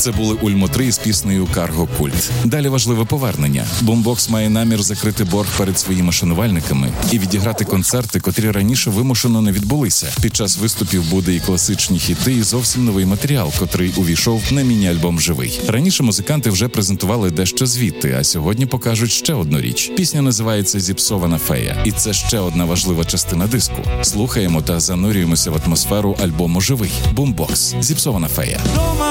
Це були Ульмо 3 з піснею «Карго Культ». Далі важливе повернення. Бумбокс має намір закрити борг перед своїми шанувальниками і відіграти концерти, котрі раніше вимушено не відбулися. Під час виступів буде і класичні хіти, і зовсім новий матеріал, котрий увійшов на міні-альбом «Живий». Раніше музиканти вже презентували дещо звідти, а сьогодні покажуть ще одну річ. Пісня називається «Зіпсована фея». І це ще одна важлива частина диску. Слухаємо та занурюємося в атмосферу альбому «Живий». Бумбокс. «Зіпсована фея».